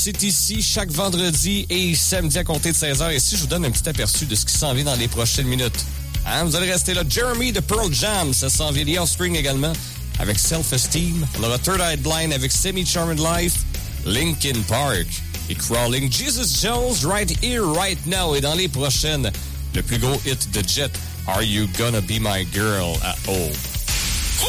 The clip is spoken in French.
C'est ici chaque vendredi et samedi à compter de 16h. Et si je vous donne un petit aperçu de ce qui s'en vient dans les prochaines minutes. Hein, vous allez rester là. Jeremy de Pearl Jam, ça s'en vient. The Offspring également avec Self-Esteem. On aura Third Eye Blind avec Semi-Charmed Life. Linkin Park et Crawling. Jesus Jones, Right Here, Right Now. Et dans les prochaines, le plus gros hit de Jet, Are You Gonna Be My Girl? Oh.